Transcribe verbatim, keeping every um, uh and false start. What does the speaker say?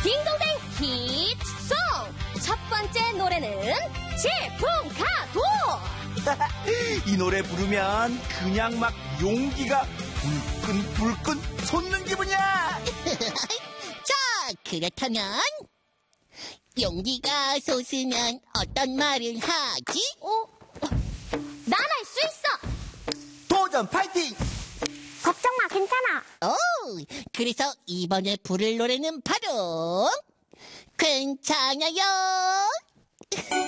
딩동댕 히트송! 첫 번째 노래는 질풍가도! 이 노래 부르면 그냥 막 용기가 불끈불끈 솟는 기분이야. 자, 그렇다면 용기가 솟으면 어떤 말을 하지? 어? 난 할 수 있어! 도전 파이팅! 걱정 마, 괜찮아. 오, 그래서 이번에 부를 노래는 바로 괜찮아요.